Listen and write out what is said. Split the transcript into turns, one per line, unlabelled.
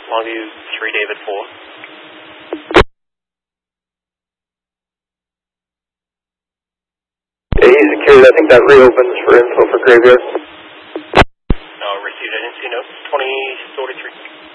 Longview 3 David 4.
Hey, secured. I think that reopens for info for Graveyard.
No, received. I didn't see notes. 2043.